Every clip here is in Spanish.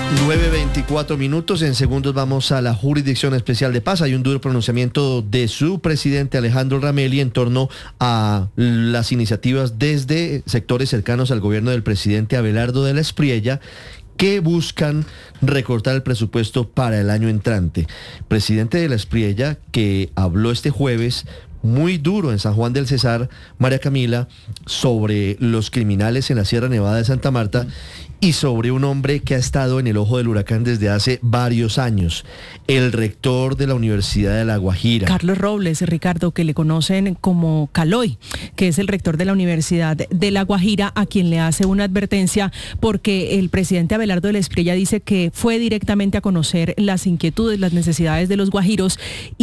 9:24. En segundos vamos a la Jurisdicción Especial de Paz. Hay un duro pronunciamiento de su presidente Alejandro Ramelli en torno a las iniciativas desde sectores cercanos al gobierno del presidente Abelardo de la Espriella, que buscan recortar el presupuesto para el año entrante. Presidente de la Espriella, que habló este jueves muy duro en San Juan del Cesar, María Camila, sobre los criminales en la Sierra Nevada de Santa Marta y sobre un hombre que ha estado en el ojo del huracán desde hace varios años, el rector de la Universidad de La Guajira. Carlos Robles, Ricardo, que le conocen como Caloy, que es el rector de la Universidad de La Guajira, a quien le hace una advertencia porque el presidente Abelardo de la Espriella dice que fue directamente a conocer las inquietudes, las necesidades de los guajiros,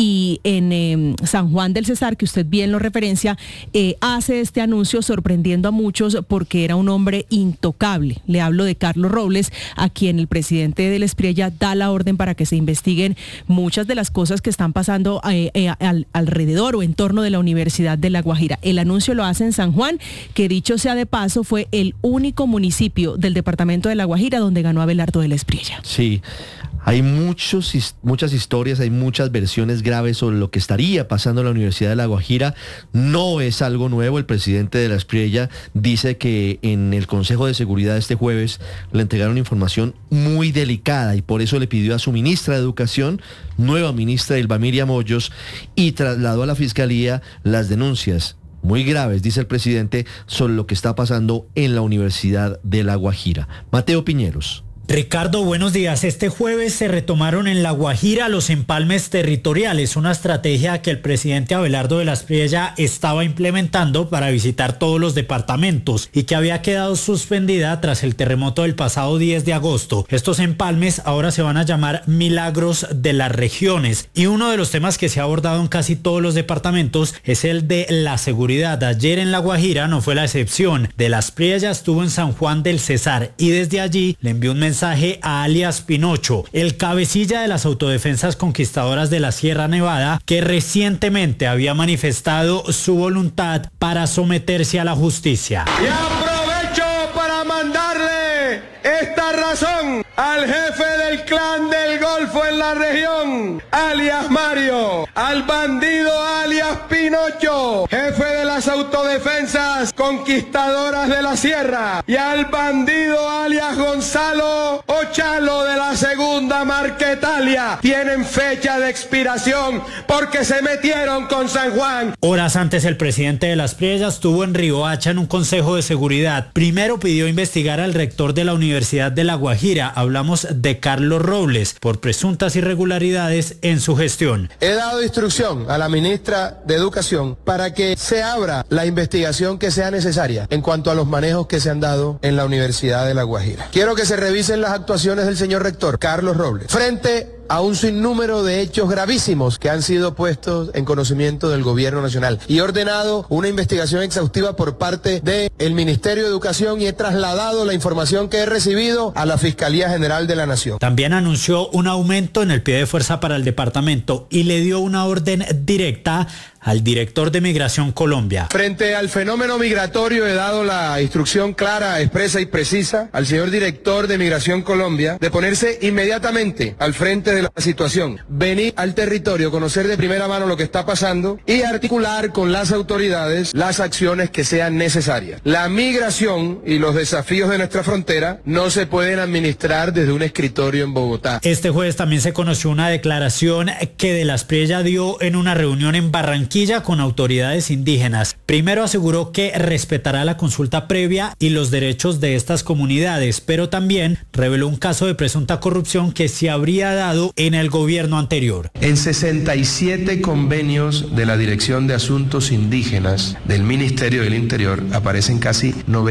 y en San Juan del Cesar, que usted bien lo referencia, hace este anuncio sorprendiendo a muchos porque era un hombre intocable. Le hablo de Carlos Robles, a quien el presidente de la Espriella da la orden para que se investiguen muchas de las cosas que están pasando alrededor o en torno de la Universidad de La Guajira. El anuncio lo hace en San Juan, que dicho sea de paso, fue el único municipio del departamento de La Guajira donde ganó Abelardo de la Espriella. Sí. Hay muchas historias, hay muchas versiones graves sobre lo que estaría pasando en la Universidad de La Guajira. No es algo nuevo. El presidente de la Espriella dice que en el Consejo de Seguridad este jueves le entregaron información muy delicada y por eso le pidió a su ministra de Educación, nueva ministra Ylva Miriam Hoyos, y trasladó a la Fiscalía las denuncias muy graves, dice el presidente, sobre lo que está pasando en la Universidad de La Guajira. Mateo Piñeros. Ricardo, buenos días. Este jueves se retomaron en La Guajira los empalmes territoriales, una estrategia que el presidente Abelardo de la Espriella estaba implementando para visitar todos los departamentos y que había quedado suspendida tras el terremoto del pasado 10 de agosto. Estos empalmes ahora se van a llamar Milagros de las Regiones, y uno de los temas que se ha abordado en casi todos los departamentos es el de la seguridad. Ayer en La Guajira no fue la excepción. De la Espriella estuvo en San Juan del Cesar y desde allí le envió un mensaje a alias Pinocho, el cabecilla de las autodefensas conquistadoras de la Sierra Nevada, que recientemente había manifestado su voluntad para someterse a la justicia. Y aprovecho para mandarle esta razón al jefe del clan del Golfo en la región, alias Mario, al bandido alias Pinocho, jefe de las autodefensas conquistadoras de la Sierra, y al bandido alias Gonzalo Ochalo de la segunda Marquetalia. Tienen fecha de expiración porque se metieron con San Juan. Horas antes, el presidente de la Espriella estuvo en Riohacha en un consejo de seguridad. Primero pidió investigar al rector de la Universidad de La Guajira, hablamos de Carlos Robles, por presuntas irregularidades en su gestión. He dado instrucción a la ministra de Educación para que se abra la investigación que sea necesaria en cuanto a los manejos que se han dado en la Universidad de La Guajira. Quiero que se revisen las actuaciones del señor rector, Carlos Robles, frente a un sinnúmero de hechos gravísimos que han sido puestos en conocimiento del gobierno nacional, y he ordenado una investigación exhaustiva por parte del Ministerio de Educación y he trasladado la información que he recibido a la Fiscalía General de la Nación. También anunció un aumento en el pie de fuerza para el departamento y le dio una orden directa al director de Migración Colombia. Frente al fenómeno migratorio he dado la instrucción clara, expresa y precisa al señor director de Migración Colombia de ponerse inmediatamente al frente de la situación, venir al territorio, conocer de primera mano lo que está pasando y articular con las autoridades las acciones que sean necesarias. La migración y los desafíos de nuestra frontera no se pueden administrar desde un escritorio en Bogotá. Este jueves también se conoció una declaración que de la Espriella dio en una reunión en Barranquilla con autoridades indígenas. Primero aseguró que respetará la consulta previa y los derechos de estas comunidades, pero también reveló un caso de presunta corrupción que se habría dado en el gobierno anterior. En 67 convenios de la Dirección de Asuntos Indígenas del Ministerio del Interior aparecen casi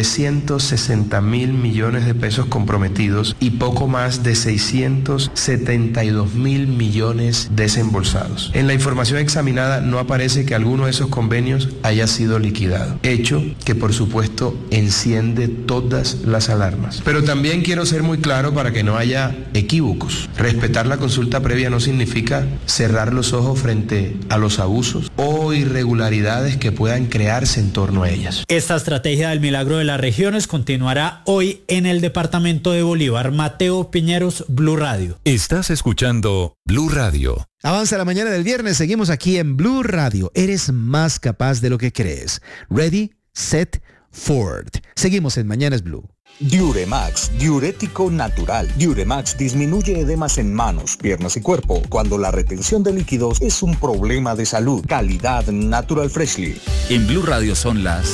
960.000 millones de pesos comprometidos y poco más de 672.000 millones desembolsados. En la información examinada no aparece parece que alguno de esos convenios haya sido liquidado, hecho que por supuesto enciende todas las alarmas. Pero también quiero ser muy claro para que no haya equívocos. Respetar la consulta previa no significa cerrar los ojos frente a los abusos o irregularidades que puedan crearse en torno a ellas. Esta estrategia del milagro de las regiones continuará hoy en el departamento de Bolívar. Mateo Piñeros, Blue Radio. Estás escuchando Blue Radio. Avanza la mañana del viernes, seguimos aquí en Blue Radio. Eres más capaz de lo que crees. Ready, set, forward. Seguimos en Mañanas Blue. Diuremax, diurético natural. Diuremax disminuye edemas en manos, piernas y cuerpo cuando la retención de líquidos es un problema de salud. Calidad Natural Freshly. En Blue Radio son las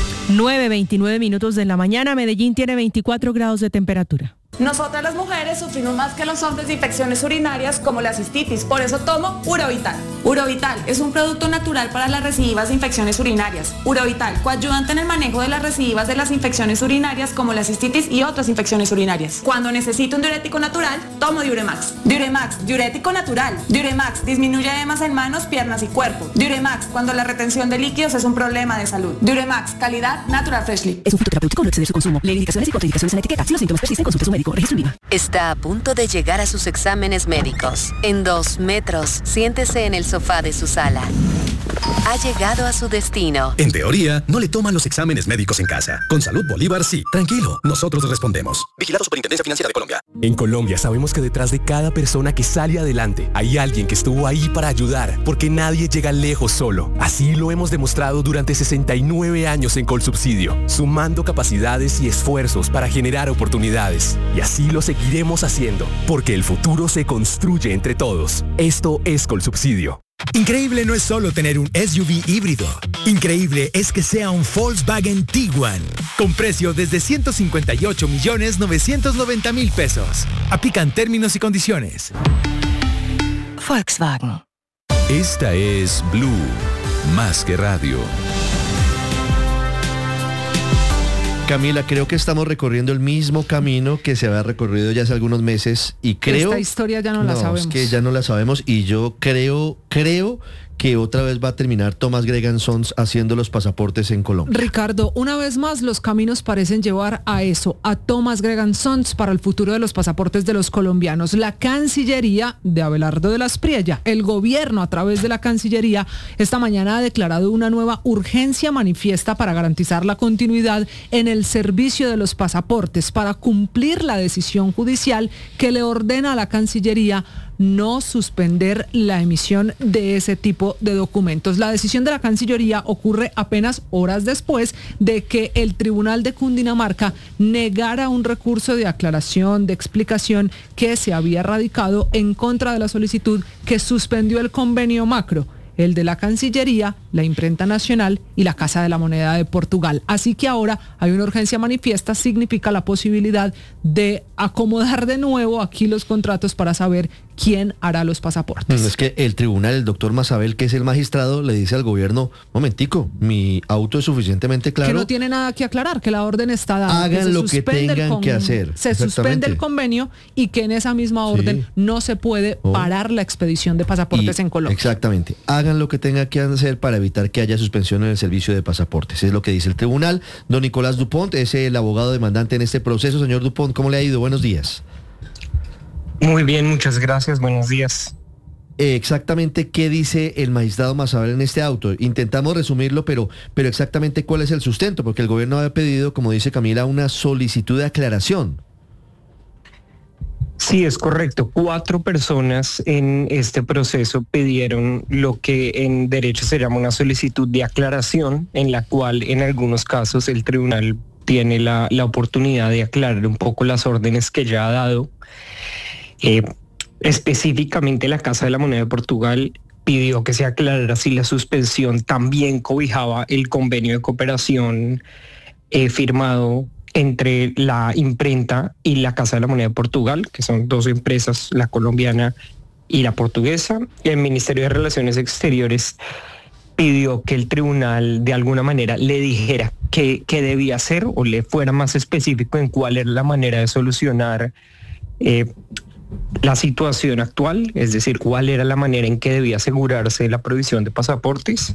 9:29 minutos de la mañana. Medellín tiene 24 grados de temperatura. Nosotras las mujeres sufrimos más que los hombres de infecciones urinarias como la cistitis, por eso tomo Urovital. Urovital es un producto natural para las recidivas de infecciones urinarias. Urovital, coayudante en el manejo de las recidivas de las infecciones urinarias como la cistitis y otras infecciones urinarias. Cuando necesito un diurético natural, tomo Diuremax. Diuremax, diurético natural. Diuremax disminuye edemas en manos, piernas y cuerpo. Diuremax, cuando la retención de líquidos es un problema de salud. Diuremax, calidad Natural Freshly. Es un fitoterapéutico, no exceder su consumo. Lee indicaciones y contraindicaciones en la etiqueta. Si los síntomas persisten, consulte a su médico. Registro INVIMA. Está a punto de llegar a sus exámenes médicos. En 2 metros, siéntese en el sofá de su sala. Ha llegado a su destino. En teoría, no le toman los exámenes médicos en casa. Con Salud Bolívar, sí. Tranquilo, nosotros respondemos. Vigilado Superintendencia Financiera de Colombia. En Colombia sabemos que detrás de cada persona que sale adelante hay alguien que estuvo ahí para ayudar, porque nadie llega lejos solo. Así lo hemos demostrado durante 69 años en Colsubsidio, sumando capacidades y esfuerzos para generar oportunidades. Y así lo seguiremos haciendo, porque el futuro se construye entre todos. Esto es Colsubsidio. Increíble no es solo tener un SUV híbrido. Increíble es que sea un Volkswagen Tiguan, con precio desde 158.990.000 pesos. Aplican términos y condiciones. Volkswagen. Esta es Blue, más que radio. Camila, creo que estamos recorriendo el mismo camino que se había recorrido ya hace algunos meses y creo... Esta historia ya no la sabemos. Es que ya no la sabemos y yo creo que otra vez va a terminar Thomas Gregan Sons haciendo los pasaportes en Colombia. Ricardo, una vez más los caminos parecen llevar a eso, a Thomas Gregan Sons para el futuro de los pasaportes de los colombianos. La Cancillería de Abelardo de la Espriella, el gobierno a través de la Cancillería, esta mañana ha declarado una nueva urgencia manifiesta para garantizar la continuidad en el servicio de los pasaportes, para cumplir la decisión judicial que le ordena a la Cancillería no suspender la emisión de ese tipo de documentos. La decisión de la Cancillería ocurre apenas horas después de que el Tribunal de Cundinamarca negara un recurso de aclaración, de explicación que se había radicado en contra de la solicitud que suspendió el convenio macro, el de la Cancillería, la Imprenta Nacional y la Casa de la Moneda de Portugal. Así que ahora hay una urgencia manifiesta, significa la posibilidad de acomodar de nuevo aquí los contratos para saber quién hará los pasaportes. Es que el tribunal, el doctor Mazabel, que es el magistrado, le dice al gobierno, momentico, mi auto es suficientemente claro. Que no tiene nada que aclarar, que la orden está dada. Hagan lo que tengan que hacer. Se suspende el convenio y que en esa misma orden no se puede parar la expedición de pasaportes en Colombia. Exactamente. Hagan lo que tengan que hacer para evitar que haya suspensión en el servicio de pasaportes. Es lo que dice el tribunal. Don Nicolás Dupont es el abogado demandante en este proceso. Señor Dupont, ¿cómo le ha ido? Buenos días. Muy bien, muchas gracias. Buenos días. Exactamente, ¿qué dice el magistrado Mazabel en este auto? Intentamos resumirlo, pero exactamente cuál es el sustento, porque el gobierno había pedido, como dice Camila, una solicitud de aclaración. Sí, es correcto. 4 personas en este proceso pidieron lo que en derecho se llama una solicitud de aclaración, en la cual en algunos casos el tribunal tiene la oportunidad de aclarar un poco las órdenes que ya ha dado. Específicamente la Casa de la Moneda de Portugal pidió que se aclarara si la suspensión también cobijaba el convenio de cooperación firmado entre la imprenta y la Casa de la Moneda de Portugal, que son 2 empresas, la colombiana y la portuguesa. El Ministerio de Relaciones Exteriores pidió que el tribunal de alguna manera le dijera qué debía hacer o le fuera más específico en cuál era la manera de solucionar la situación actual, es decir, cuál era la manera en que debía asegurarse la provisión de pasaportes,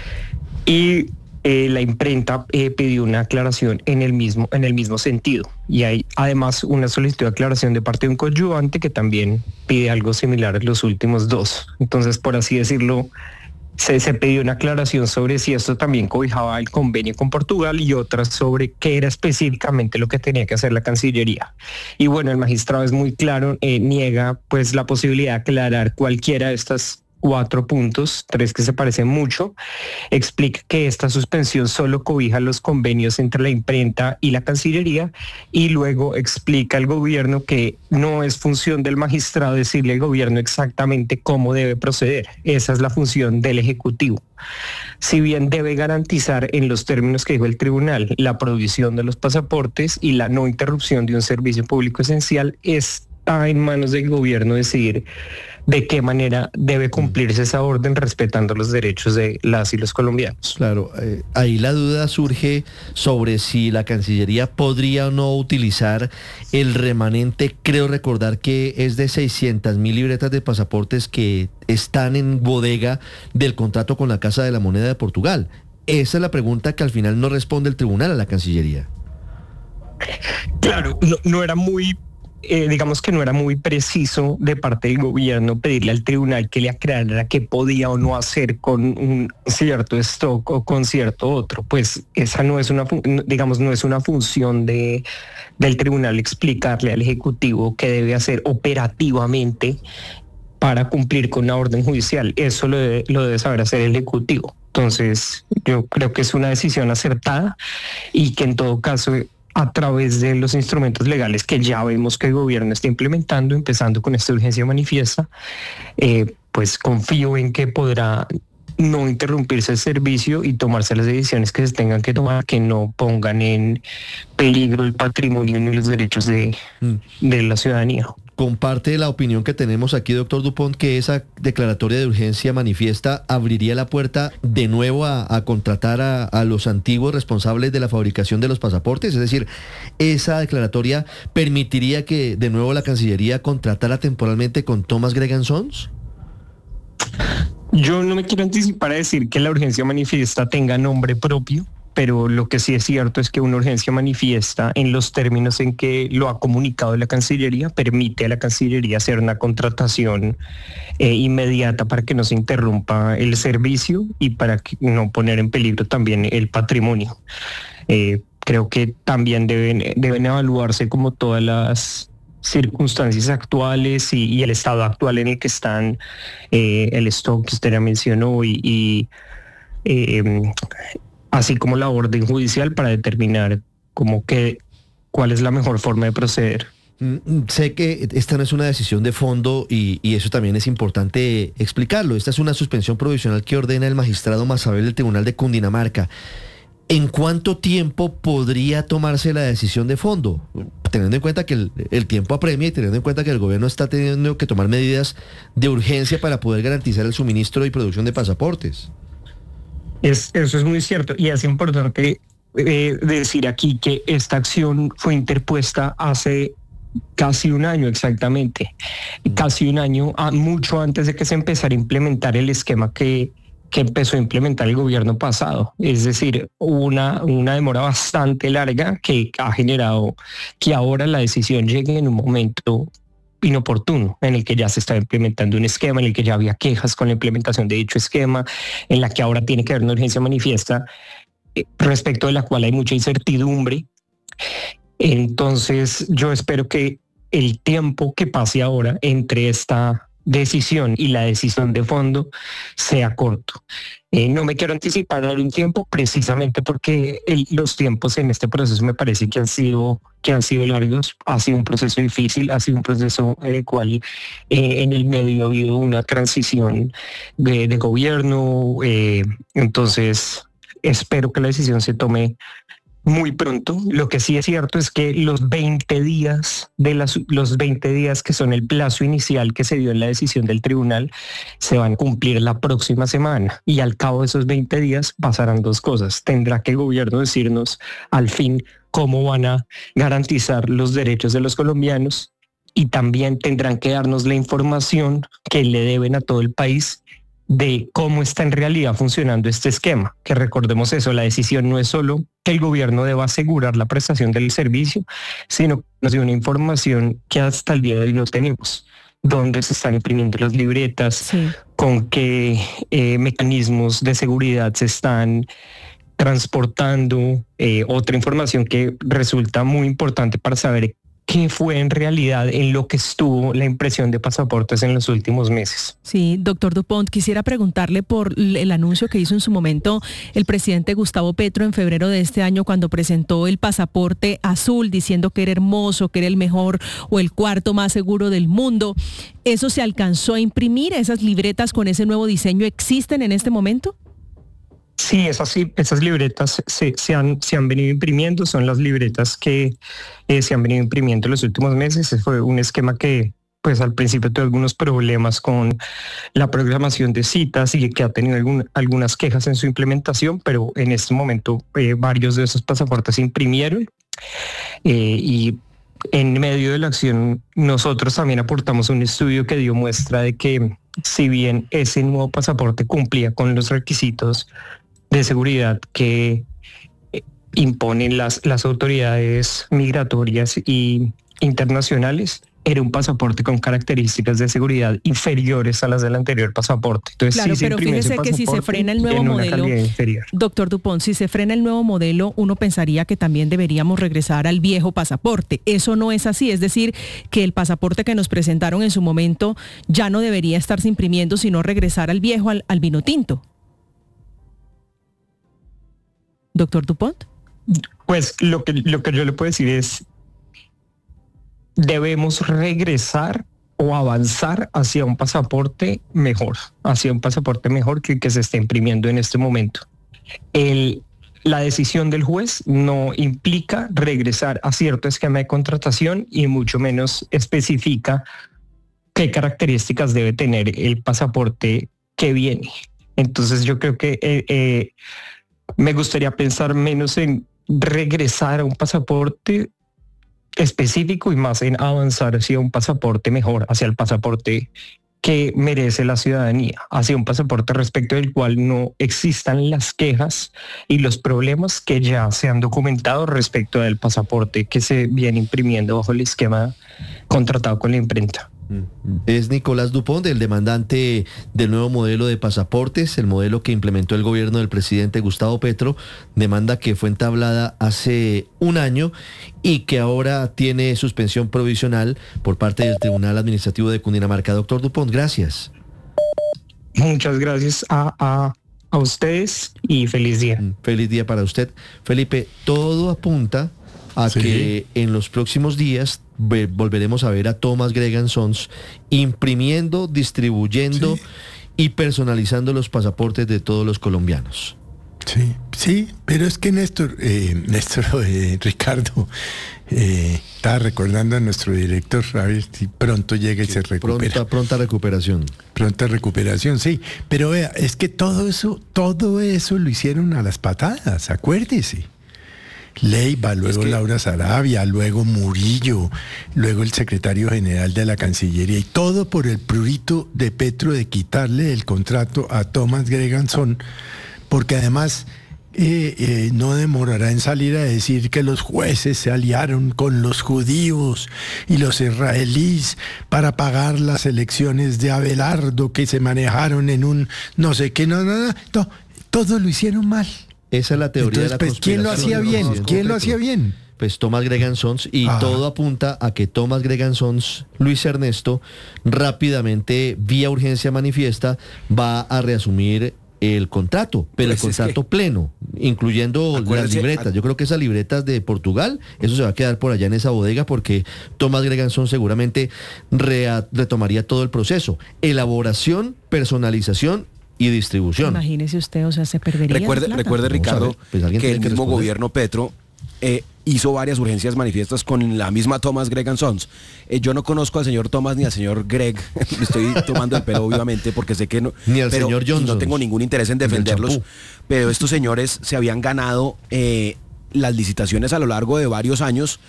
y la imprenta pidió una aclaración en el mismo sentido. Y hay además una solicitud de aclaración de parte de un coadyuvante que también pide algo similar en los últimos dos. Entonces, por así decirlo, se pidió una aclaración sobre si esto también cobijaba el convenio con Portugal y otra sobre qué era específicamente lo que tenía que hacer la Cancillería. Y bueno, el magistrado es muy claro, niega pues la posibilidad de aclarar cualquiera de estas 4 puntos, 3 que se parecen mucho. Explica que esta suspensión solo cobija los convenios entre la imprenta y la Cancillería, y luego explica al gobierno que no es función del magistrado decirle al gobierno exactamente cómo debe proceder. Esa es la función del Ejecutivo. Si bien debe garantizar en los términos que dijo el tribunal la provisión de los pasaportes y la no interrupción de un servicio público esencial, está en manos del gobierno decidir de qué manera debe cumplirse esa orden respetando los derechos de las y los colombianos. Claro, ahí la duda surge sobre si la Cancillería podría o no utilizar el remanente. Creo recordar que es de 600.000 libretas de pasaportes que están en bodega del contrato con la Casa de la Moneda de Portugal. Esa es la pregunta que al final no responde el tribunal a la Cancillería. Claro, no era muy... digamos que no era muy preciso de parte del gobierno pedirle al tribunal que le aclarara qué podía o no hacer con un cierto stock o con cierto otro. Pues esa no es una función del tribunal explicarle al Ejecutivo qué debe hacer operativamente para cumplir con una orden judicial. Eso lo debe saber hacer el Ejecutivo. Entonces, yo creo que es una decisión acertada y que en todo caso, a través de los instrumentos legales que ya vemos que el gobierno está implementando, empezando con esta urgencia manifiesta, pues confío en que podrá no interrumpirse el servicio y tomarse las decisiones que se tengan que tomar, que no pongan en peligro el patrimonio ni los derechos de la ciudadanía. ¿Comparte la opinión que tenemos aquí, doctor Dupont, que esa declaratoria de urgencia manifiesta abriría la puerta de nuevo a contratar a los antiguos responsables de la fabricación de los pasaportes? Es decir, ¿esa declaratoria permitiría que de nuevo la Cancillería contratara temporalmente con Thomas Gregan Sons? Yo no me quiero anticipar a decir que la urgencia manifiesta tenga nombre propio, pero lo que sí es cierto es que una urgencia manifiesta, en los términos en que lo ha comunicado la Cancillería, permite a la Cancillería hacer una contratación inmediata para que no se interrumpa el servicio y para que no poner en peligro también el patrimonio. Creo que también deben evaluarse como todas las circunstancias actuales y el estado actual en el que están, el stock que usted ya mencionó y así como la orden judicial para determinar cuál es la mejor forma de proceder. Sé que esta no es una decisión de fondo y eso también es importante explicarlo. Esta es una suspensión provisional que ordena el magistrado Mazabel del Tribunal de Cundinamarca. ¿En cuánto tiempo podría tomarse la decisión de fondo? Teniendo en cuenta que el tiempo apremia y teniendo en cuenta que el gobierno está teniendo que tomar medidas de urgencia para poder garantizar el suministro y producción de pasaportes. Eso es muy cierto y es importante decir aquí que esta acción fue interpuesta hace casi un año exactamente, casi un año, mucho antes de que se empezara a implementar el esquema que empezó a implementar el gobierno pasado. Es decir, una demora bastante larga que ha generado que ahora la decisión llegue en un momento inoportuno, en el que ya se está implementando un esquema, en el que ya había quejas con la implementación de dicho esquema, en la que ahora tiene que haber una urgencia manifiesta respecto de la cual hay mucha incertidumbre. Entonces, yo espero que el tiempo que pase ahora entre esta decisión y la decisión de fondo sea corto. No me quiero anticipar a un tiempo precisamente porque los tiempos en este proceso me parece que han sido largos. Ha sido un proceso difícil, ha sido un proceso en el cual en el medio ha habido una transición de gobierno. Entonces espero que la decisión se tome muy pronto. Lo que sí es cierto es que los 20 días que son el plazo inicial que se dio en la decisión del tribunal se van a cumplir la próxima semana y al cabo de esos 20 días pasarán dos cosas. Tendrá que el gobierno decirnos al fin cómo van a garantizar los derechos de los colombianos y también tendrán que darnos la información que le deben a todo el país de cómo está en realidad funcionando este esquema. Que recordemos eso, la decisión no es solo que el gobierno deba asegurar la prestación del servicio, sino que nos dio una información que hasta el día de hoy no tenemos. Dónde se están imprimiendo las libretas, con qué mecanismos de seguridad se están transportando, otra información que resulta muy importante para saber qué fue en realidad en lo que estuvo la impresión de pasaportes en los últimos meses. Sí, doctor Dupont, quisiera preguntarle por el anuncio que hizo en su momento el presidente Gustavo Petro en febrero de este año cuando presentó el pasaporte azul diciendo que era hermoso, que era el mejor o el cuarto más seguro del mundo. ¿Eso se alcanzó a imprimir? ¿Esas libretas con ese nuevo diseño existen en este momento? Sí, esas libretas se han venido imprimiendo, son las libretas que se han venido imprimiendo en los últimos meses. Ese fue un esquema que pues al principio tuvo algunos problemas con la programación de citas y que ha tenido algunas quejas en su implementación, pero en este momento varios de esos pasaportes se imprimieron y en medio de la acción nosotros también aportamos un estudio que dio muestra de que si bien ese nuevo pasaporte cumplía con los requisitos de seguridad que imponen las autoridades migratorias y internacionales, era un pasaporte con características de seguridad inferiores a las del anterior pasaporte. Entonces, claro, pero fíjese que si se frena el nuevo modelo, doctor Dupont, si se frena el nuevo modelo, uno pensaría que también deberíamos regresar al viejo pasaporte. Eso no es así, es decir, que el pasaporte que nos presentaron en su momento ya no debería estarse imprimiendo, sino regresar al viejo, al vino tinto. Doctor Dupont. Pues lo que yo le puedo decir es, debemos regresar o avanzar hacia un pasaporte mejor que el que se está imprimiendo en este momento. La decisión del juez no implica regresar a cierto esquema de contratación y mucho menos especifica qué características debe tener el pasaporte que viene. Entonces yo creo que me gustaría pensar menos en regresar a un pasaporte específico y más en avanzar hacia un pasaporte mejor, hacia el pasaporte que merece la ciudadanía, hacia un pasaporte respecto del cual no existan las quejas y los problemas que ya se han documentado respecto del pasaporte que se viene imprimiendo bajo el esquema contratado con la imprenta. Es Nicolás Dupont, el demandante del nuevo modelo de pasaportes, el modelo que implementó el gobierno del presidente Gustavo Petro, demanda que fue entablada hace un año y que ahora tiene suspensión provisional por parte del Tribunal Administrativo de Cundinamarca. Doctor Dupont, gracias. Muchas gracias a ustedes y feliz día. Feliz día para usted. Felipe, todo apunta a que en los próximos días volveremos a ver a Thomas Gregan Sons imprimiendo, distribuyendo y personalizando los pasaportes de todos los colombianos. Sí, pero es que Ricardo, estaba recordando a nuestro director, a ver si pronto llega y se recupera. Pronta recuperación. Pronta recuperación, sí. Pero vea, es que todo eso lo hicieron a las patadas, acuérdese. Leiva, luego Laura Sarabia, luego Murillo, luego el secretario general de la Cancillería, y todo por el prurito de Petro de quitarle el contrato a Thomas Gregan Sons, porque además no demorará en salir a decir que los jueces se aliaron con los judíos y los israelíes para pagar las elecciones de Abelardo que se manejaron en un no sé qué, todo lo hicieron mal. Esa es la teoría. Entonces, de la conspiración. ¿Quién lo hacía bien? Pues Thomas Gregan Sons, y todo apunta a que Thomas Gregan Sons, Luis Ernesto, rápidamente, vía urgencia manifiesta, va a reasumir el contrato, pero pues el contrato pleno, incluyendo las libretas. Yo creo que esas libretas de Portugal, eso se va a quedar por allá en esa bodega, porque Thomas Gregan Sons seguramente retomaría todo el proceso. Elaboración, personalización y distribución. Imagínese usted, o sea, se perdería. Recuerde, Ricardo, que el mismo gobierno Petro hizo varias urgencias manifiestas con la misma Thomas Gregan Sons. Yo no conozco al señor Thomas ni al señor Greg, me estoy tomando el pelo obviamente porque sé que no, ni al señor Johnson. No tengo ningún interés en defenderlos, pero estos señores se habían ganado las licitaciones a lo largo de varios años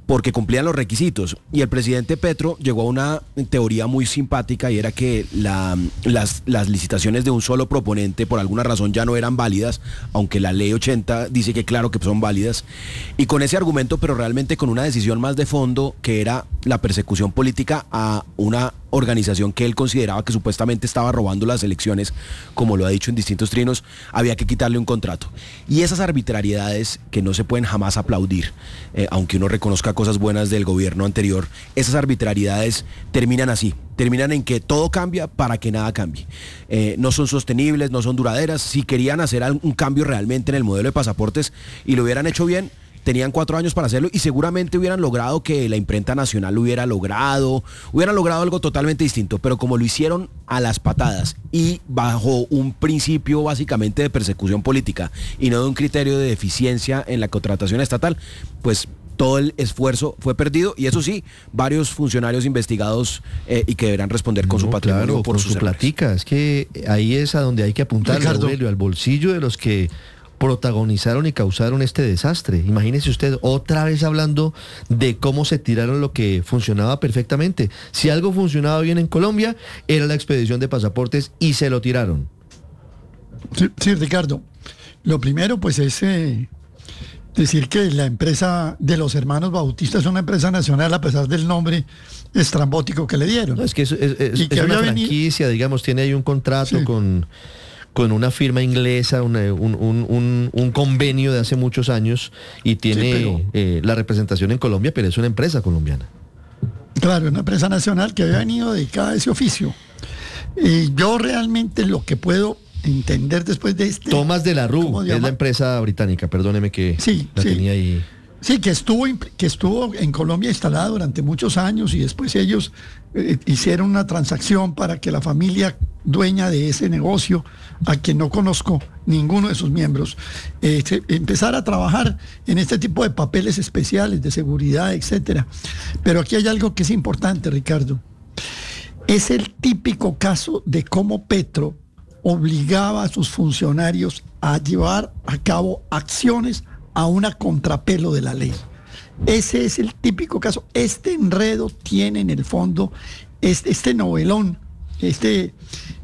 porque cumplían los requisitos. Y el presidente Petro llegó a una teoría muy simpática, y era que las licitaciones de un solo proponente por alguna razón ya no eran válidas, aunque la ley 80 dice que claro que son válidas. Y con ese argumento, pero realmente con una decisión más de fondo, que era la persecución política a una organización que él consideraba que supuestamente estaba robando las elecciones, como lo ha dicho en distintos trinos, había que quitarle un contrato. Y esas arbitrariedades que no se pueden jamás aplaudir, aunque uno reconozca cosas buenas del gobierno anterior, esas arbitrariedades terminan así, terminan en que todo cambia para que nada cambie. No son sostenibles, no son duraderas. Si querían hacer un cambio realmente en el modelo de pasaportes y lo hubieran hecho bien, tenían 4 años para hacerlo y seguramente hubieran logrado que la imprenta nacional hubieran logrado algo totalmente distinto, pero como lo hicieron a las patadas y bajo un principio básicamente de persecución política y no de un criterio de eficiencia en la contratación estatal, pues todo el esfuerzo fue perdido, y eso sí, varios funcionarios investigados y que deberán responder con su patrimonio, claro, por con su platica. Es que ahí es a donde hay que apuntar, Aurelio, al bolsillo de los que protagonizaron y causaron este desastre. Imagínese usted otra vez hablando de cómo se tiraron lo que funcionaba perfectamente. Si algo funcionaba bien en Colombia, era la expedición de pasaportes, y se lo tiraron. Sí, Ricardo. Lo primero, pues, es decir que la empresa de los hermanos Bautista es una empresa nacional a pesar del nombre estrambótico que le dieron. No, es que es una franquicia, digamos, tiene ahí un contrato, sí, con una firma inglesa, un convenio de hace muchos años, y tiene la representación en Colombia, pero es una empresa colombiana. Claro, una empresa nacional que había venido dedicada a ese oficio. Yo realmente lo que puedo entender después de este... Thomas de la Rue es la empresa británica, perdóneme que tenía ahí. Sí, que estuvo en Colombia instalada durante muchos años, y después ellos hicieron una transacción para que la familia dueña de ese negocio, a quien no conozco ninguno de sus miembros, empezara a trabajar en este tipo de papeles especiales de seguridad, etcétera. Pero aquí hay algo que es importante, Ricardo. Es el típico caso de cómo Petro obligaba a sus funcionarios a llevar a cabo acciones a una contrapelo de la ley. Ese es el típico caso. Este enredo tiene en el fondo este novelón, este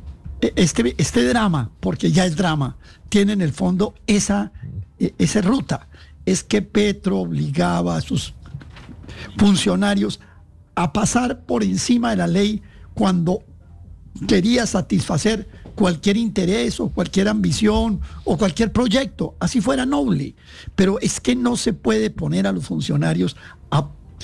drama, porque ya es drama, tiene en el fondo esa ruta. Es que Petro obligaba a sus funcionarios a pasar por encima de la ley cuando quería satisfacer cualquier interés o cualquier ambición o cualquier proyecto, así fuera noble. Pero es que no se puede poner a los funcionarios a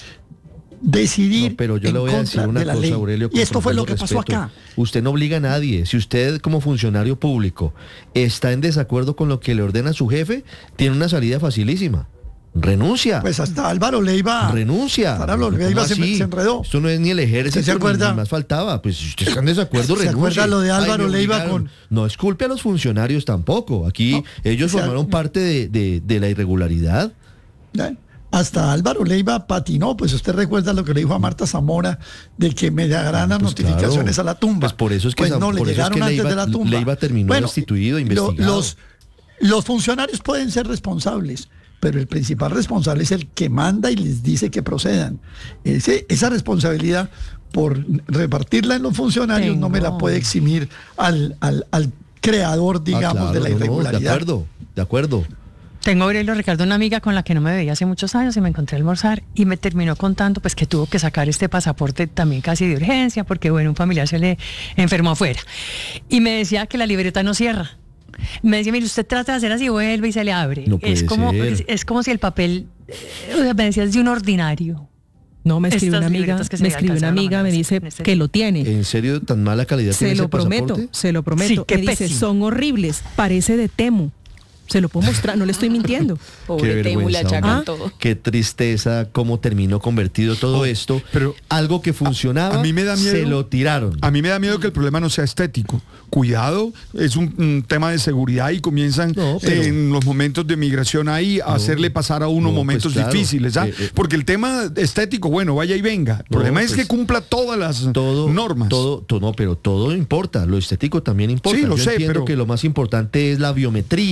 decidir, pero yo le voy a decir una cosa, Aurelio, y esto fue lo que pasó acá. Usted no obliga a nadie. Si usted, como funcionario público, está en desacuerdo con lo que le ordena su jefe, tiene una salida facilísima. Renuncia. Pues hasta Álvaro Leiva. Renuncia. Álvaro Leiva se enredó. Esto no es ni el ejército, ¿se acuerda? Ni más faltaba. Pues si usted está en desacuerdo, renuncia. ¿Se acuerda lo de Álvaro Leiva con...? No es culpa a los funcionarios tampoco. Aquí ellos formaron parte de la irregularidad. Hasta Álvaro Leiva patinó, pues usted recuerda lo que le dijo a Marta Zamora de que me darán las notificaciones a la tumba. Pues por eso es que, no le llegaron antes de la tumba. Leiva terminó destituido, investigado. Los funcionarios pueden ser responsables, pero el principal responsable es el que manda y les dice que procedan. Esa responsabilidad por repartirla en los funcionarios no me la puede eximir al creador, digamos, de la irregularidad. De acuerdo. Tengo, Aurelio, Ricardo, una amiga con la que no me veía hace muchos años y me encontré a almorzar y me terminó contando pues que tuvo que sacar este pasaporte también casi de urgencia porque, bueno, un familiar se le enfermó afuera. Y me decía que la libreta no cierra. Me decía, mire, usted trata de hacer así, vuelve y se le abre. No puede ser. Es como si el papel, me decía, es de un ordinario. No, me escribe una amiga, me dice que lo tiene. ¿En serio tan mala calidad tiene ese pasaporte? Se lo prometo. Sí, me dice, son horribles, parece de Temu. Se lo puedo mostrar, no le estoy mintiendo. Pobre Temu, le achacan todo. Qué tristeza cómo terminó convertido todo esto. Pero algo que funcionaba, a mí me da miedo, se lo tiraron. A mí me da miedo que el problema no sea estético. Cuidado, es un tema de seguridad y comienzan en los momentos de migración ahí a hacerle pasar a uno momentos difíciles. Porque el tema estético, bueno, vaya y venga. El problema es que cumpla todas las normas. Pero todo importa. Lo estético también importa. Sí, lo Yo sé, entiendo que lo más importante es la biometría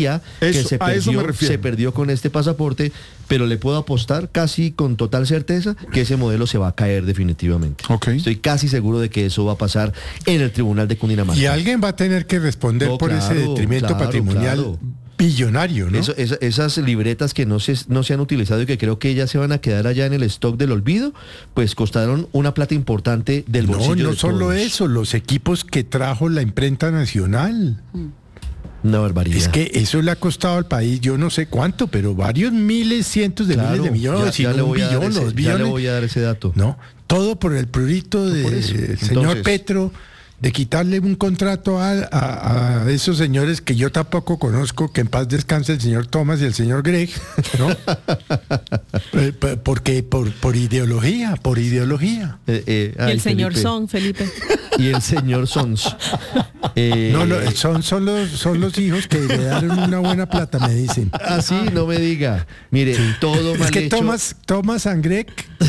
se perdió con este pasaporte, pero le puedo apostar casi con total certeza que ese modelo se va a caer definitivamente. Estoy casi seguro de que eso va a pasar en el Tribunal de Cundinamarca. Y alguien va a tener que responder por ese detrimento patrimonial billonario, ¿no? Esas libretas que no se han utilizado y que creo que ya se van a quedar allá en el stock del olvido, pues costaron una plata importante del bolsillo. No solo eso, los equipos que trajo la imprenta nacional. Una barbaridad. Es que eso le ha costado al país, yo no sé cuánto, pero varios miles, cientos de miles de millones, ya le voy a dar ese dato. No, todo por el prurito del señor Petro, de quitarle un contrato a esos señores que yo tampoco conozco, que en paz descanse el señor Thomas y el señor Gregg, ¿no? Porque por ideología. Y el señor Son, Felipe. Y el señor Sons. Son los hijos que le dieron una buena plata, me dicen. Así, no me diga. Mire, todo mal hecho. Es que Thomas and Gregg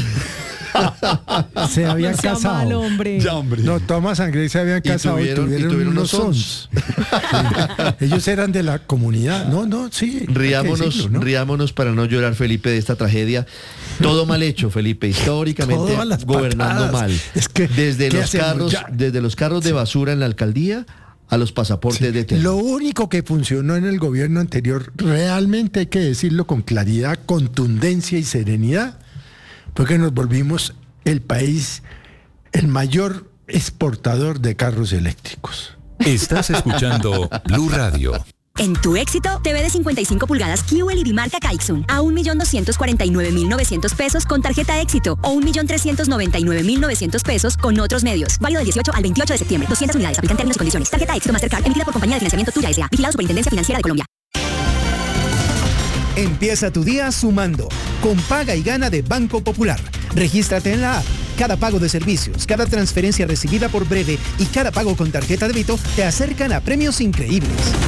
se habían casado. Mal, hombre. Ya, hombre. No, Thomas and Gregg se habían casado y tuvieron unos sons. Sí. Ellos eran de la comunidad. Sí. Riámonos para no llorar, Felipe, de esta tragedia. Todo mal hecho, Felipe, históricamente gobernando mal. Es que, desde los carros de basura en la alcaldía a los pasaportes de tela. Lo único que funcionó en el gobierno anterior, realmente hay que decirlo con claridad, contundencia y serenidad, porque nos volvimos el país, el mayor exportador de carros eléctricos. Estás escuchando Blue Radio. En tu éxito, TV de 55 pulgadas QLED bimarca Kaixun a 1.249.900 pesos con tarjeta éxito o 1.399.900 pesos con otros medios. Válido del 18 al 28 de septiembre. 200 unidades. Aplican términos y condiciones. Tarjeta éxito Mastercard emitida por Compañía de Financiamiento Tuya S.A. Vigilado Superintendencia Financiera de Colombia. Empieza tu día sumando con Paga y Gana de Banco Popular. Regístrate en la app. Cada pago de servicios, cada transferencia recibida por Breve y cada pago con tarjeta débito te acercan a premios increíbles.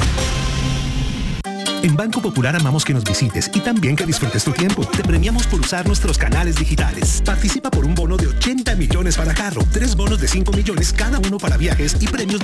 En Banco Popular amamos que nos visites y también que disfrutes tu tiempo. Te premiamos por usar nuestros canales digitales. Participa por un bono de 80 millones para carro, 3 bonos de 5 millones cada uno para viajes y premios de